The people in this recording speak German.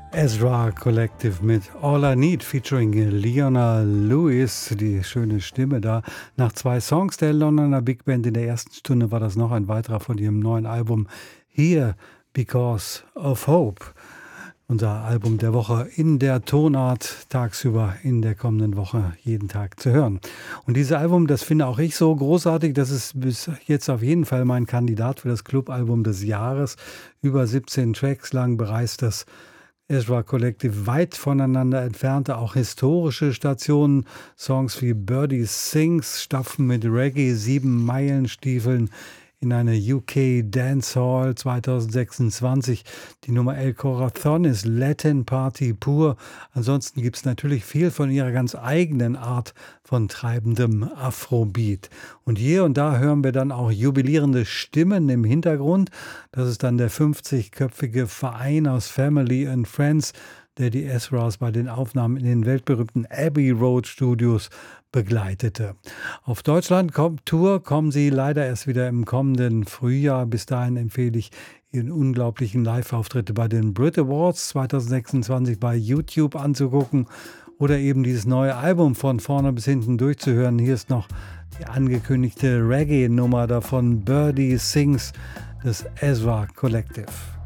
Ezra Collective mit All I Need featuring Leona Lewis, die schöne Stimme da. Nach 2 Songs der Londoner Big Band in der ersten Stunde war das noch ein weiterer von ihrem neuen Album Here Because of Hope. Unser Album der Woche in der Tonart, tagsüber in der kommenden Woche jeden Tag zu hören. Und dieses Album, das finde auch ich so großartig, das ist bis jetzt auf jeden Fall mein Kandidat für das Clubalbum des Jahres. Über 17 Tracks lang bereist das Ezra Collective weit voneinander entfernte, auch historische Stationen, Songs wie Birdie Sings, Stapfen mit Reggae, 7 Meilenstiefeln in eine UK Dancehall 2026. Die Nummer El Corazon ist Latin Party pur. Ansonsten gibt es natürlich viel von ihrer ganz eigenen Art von treibendem Afrobeat. Und hier und da hören wir dann auch jubilierende Stimmen im Hintergrund. Das ist dann der 50-köpfige Verein aus Family and Friends, der die Ezras bei den Aufnahmen in den weltberühmten Abbey Road Studios begleitete. Auf Deutschland-Tour kommen sie leider erst wieder im kommenden Frühjahr. Bis dahin empfehle ich ihren unglaublichen Live-Auftritte bei den Brit Awards 2026 bei YouTube anzugucken oder eben dieses neue Album von vorne bis hinten durchzuhören. Hier ist noch die angekündigte Reggae-Nummer davon, Birdie Sings des Ezra Collective.